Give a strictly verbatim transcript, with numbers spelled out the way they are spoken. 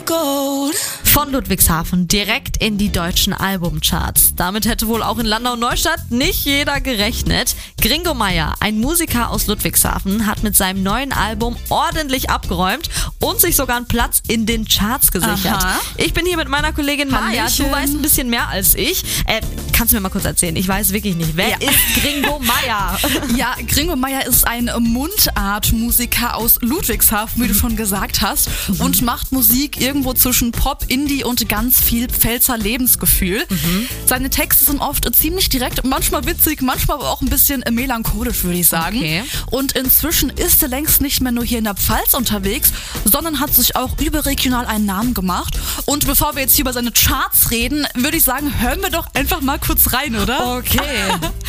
Von Ludwigshafen direkt in die deutschen Albumcharts. Damit hätte wohl auch in Landau-Neustadt nicht jeder gerechnet. Gringo Meier, ein Musiker aus Ludwigshafen, hat mit seinem neuen Album ordentlich abgeräumt und sich sogar einen Platz in den Charts gesichert. Aha. Ich bin hier mit meiner Kollegin Maja. Hallöchen. Du weißt ein bisschen mehr als ich. Äh, kannst du mir mal kurz erzählen? Ich weiß wirklich nicht. Wer Ja. ist Gringo Meier? Ja, Gringo Meier ist ein Mundartmusiker aus Ludwigshafen, wie du schon gesagt hast, Mhm. und macht Musik irgendwo zwischen Pop, Indie und ganz viel Pfälzer Lebensgefühl. Mhm. Seine Texte sind oft ziemlich direkt, manchmal witzig, manchmal aber auch ein bisschen melancholisch, würde ich sagen. Okay. Und inzwischen ist er längst nicht mehr nur hier in der Pfalz unterwegs, sondern hat sich auch überregional einen Namen gemacht. Und bevor wir jetzt hier über seine Charts reden, würde ich sagen, hören wir doch einfach mal kurz rein, oder? Okay.